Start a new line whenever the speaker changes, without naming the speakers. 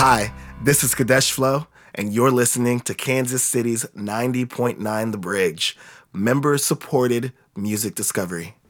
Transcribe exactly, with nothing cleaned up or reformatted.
Hi, this is Kadesh Flow, and you're listening to Kansas City's ninety point nine The Bridge, member-supported music discovery.